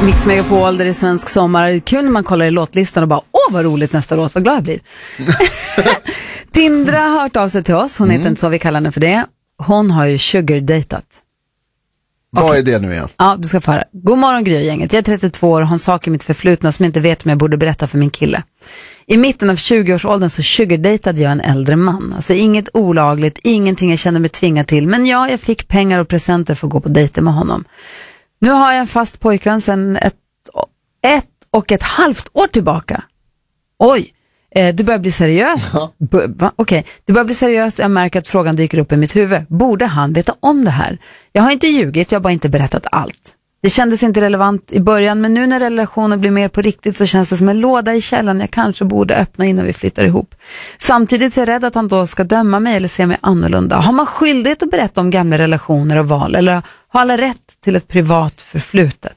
Mix Megapol, där det är svensk sommar. Kul när man kollar i låtlistan och bara, vad roligt nästa låt, vad glad jag blir. Tindra har hört av sig till oss, hon heter inte så, vi kallar henne för det. Hon har ju sugar-datat. Vad är det nu igen? Ja, du ska få höra. God morgon Gry-gänget, jag är 32 år och har en sak i mitt förflutna som jag inte vet om jag borde berätta för min kille. I mitten av 20-årsåldern så sugar-datade jag en äldre man. Alltså inget olagligt, ingenting jag kände mig tvingad till. Men ja, jag fick pengar och presenter för att gå på dejter med honom. Nu har jag en fast pojkvän sedan ett och ett halvt år tillbaka. Oj, det börjar bli seriöst. Ja. Okej, det börjar bli seriöst och jag märker att frågan dyker upp i mitt huvud. Borde han veta om det här? Jag har inte ljugit, jag har bara inte berättat allt. Det kändes inte relevant i början, men nu när relationen blir mer på riktigt så känns det som en låda i källaren jag kanske borde öppna innan vi flyttar ihop. Samtidigt så är jag rädd att han då ska döma mig eller se mig annorlunda. Har man skyldighet att berätta om gamla relationer och val, eller har alla rätt till ett privat förflutet?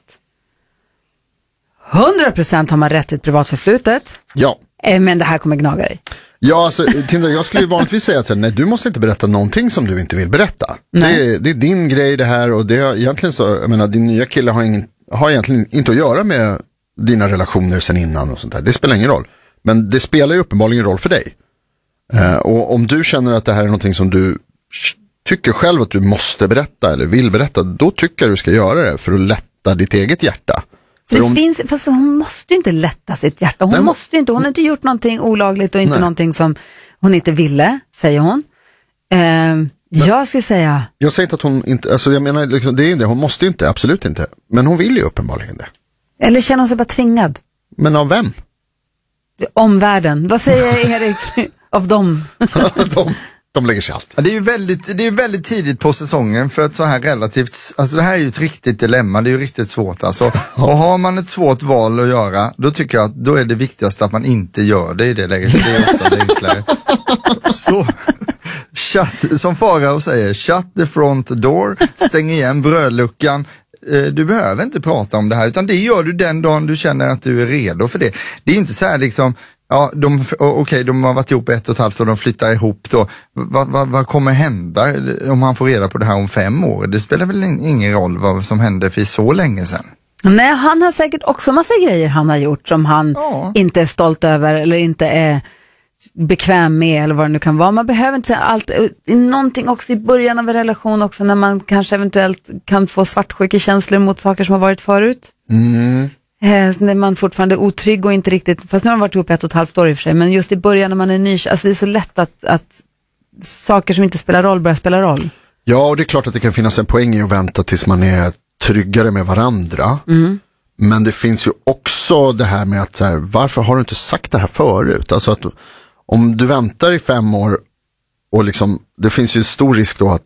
100% har man rätt till ett privat förflutet. Ja. Men det här kommer gnaga dig. Ja, alltså Tindra, jag skulle ju vanligtvis säga att nej, du måste inte berätta någonting som du inte vill berätta. Det är din grej det här, och det är egentligen så, jag menar, din nya kille har egentligen inte att göra med dina relationer sen innan och sånt där. Det spelar ingen roll. Men det spelar ju uppenbarligen roll för dig. Och om du känner att det här är någonting som du tycker själv att du måste berätta eller vill berätta, då tycker jag du ska göra det för att lätta ditt eget hjärta. Fast hon måste ju inte lätta sitt hjärta. Hon har inte gjort någonting olagligt och inte någonting som hon inte ville, säger hon. Jag skulle säga... Jag säger inte att hon inte... Alltså jag menar, liksom, det är det. Hon måste ju inte, absolut inte. Men hon vill ju uppenbarligen det. Eller känner hon sig bara tvingad? Men av vem? Omvärlden. Vad säger Erik av dem? De lägger sig allt. Ja, det är ju väldigt tidigt på säsongen för att så här relativt, alltså det här är ju ett riktigt dilemma, det är ju riktigt svårt alltså. Och har man ett svårt val att göra, då tycker jag att då är det viktigaste att man inte gör det i det läget, så det är ofta det enklare. Så, som Farao säger, shut the front door, stäng igen brödluckan. Du behöver inte prata om det här, utan det gör du den dagen du känner att du är redo för det. Det är inte så här liksom, ja, de har varit ihop 1,5 år och de flyttar ihop då. Vad kommer hända om han får reda på det här om 5 år? Det spelar väl ingen roll vad som hände för så länge sedan. Nej, han har säkert också massa grejer han har gjort som han inte är stolt över eller inte är bekväm med eller vad det nu kan vara. Man behöver inte säga allt. Någonting också i början av en relation också, när man kanske eventuellt kan få svartsjukekänslor mot saker som har varit förut. När man fortfarande är otrygg och inte riktigt, fast nu har man varit ihop 1,5 år i och för sig, men just i början när man är ny, alltså det är så lätt att saker som inte spelar roll börjar spela roll. Ja, och det är klart att det kan finnas en poäng i att vänta tills man är tryggare med varandra. Men det finns ju också det här med att så här, varför har du inte sagt det här förut? Alltså att om du väntar i 5 år och liksom, det finns ju stor risk då att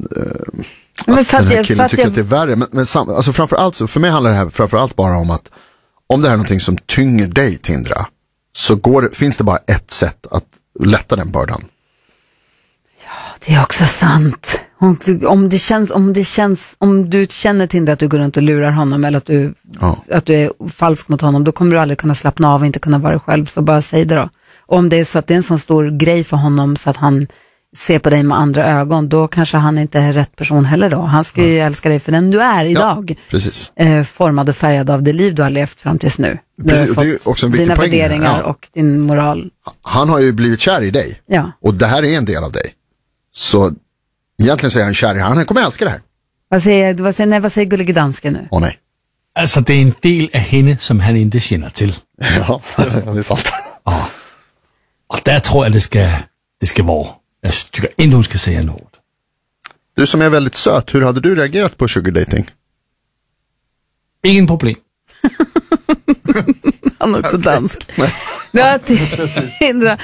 den här killen tycker att det är värre. Men alltså framförallt, för mig handlar det här framförallt bara om att om det här är någonting som tynger dig, Tindra, så finns det bara ett sätt att lätta den bördan. Ja, det är också sant. Om du känner, Tindra, att du går runt och lurar honom eller att du är falsk mot honom, då kommer du aldrig kunna slappna av och inte kunna vara själv, så bara säg det då. Och om det är så att det är en sån stor grej för honom så att han ser på dig med andra ögon, då kanske han inte är rätt person heller då. Han ska ju älska dig för den du är idag. Ja, precis. Formad och färgad av det liv du har levt fram tills nu. Precis, det är också en viktig dina poäng. Värderingar och din moral. Han har ju blivit kär i dig. Ja. Och det här är en del av dig. Så egentligen så är han kär i han kommer älska det här. Vad säger gullige danske nu? Nej. Alltså det är en del av henne som han inte känner till. Ja, det är sant. Ja. Och där tror jag det ska vara. Jag tycker inte hon ska säga något. Du som är väldigt söt, hur hade du reagerat på sugardating? Ingen problem. Han är också dansk. Ja, Tindra.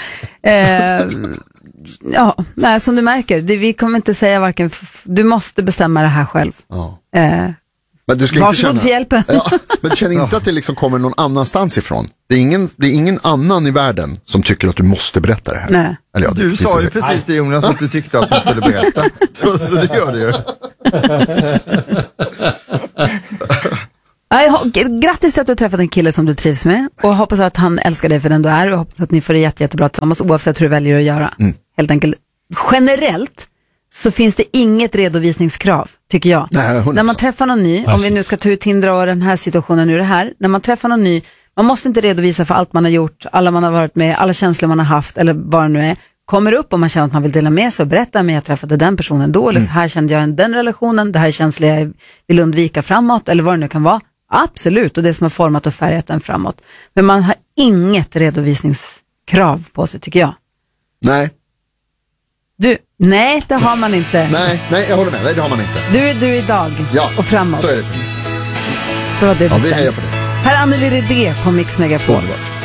Nej, som du märker, vi kommer inte säga varken, du måste bestämma det här själv. Ja. Men du ska varsågod inte för hjälpen. Ja, men känn inte att det liksom kommer någon annanstans ifrån. Det är ingen annan i världen som tycker att du måste berätta det här. Nej. Eller ja, du sa ju precis det, Jonas, att du tyckte att du skulle berätta. Så det gör det ju. Grattis till att du har träffat en kille som du trivs med, och hoppas att han älskar dig för den du är, och hoppas att ni får det jättebra tillsammans oavsett hur du väljer att göra. Helt enkelt, generellt så finns det inget redovisningskrav, tycker jag. Nej, när man träffar någon ny, om vi nu ska ta ut Tinder och den här situationen nu, det här, när man träffar någon ny, man måste inte redovisa för allt man har gjort, alla man har varit med, alla känslor man har haft eller vad det nu är. Kommer upp om man känner att man vill dela med sig och berätta, men jag träffade den personen då, eller så här kände jag den relationen, det här är känslor jag vill undvika framåt, eller vad det nu kan vara. Absolut, och det som har format och färgat den framåt. Men man har inget redovisningskrav på sig, tycker jag. Nej. Nej, det har man inte. Nej, jag håller med. Nej, det har man inte. Du är du idag och framåt. Så är det. Så var det vi hejar på det. Här är Anneli Redé på Mix Megapol.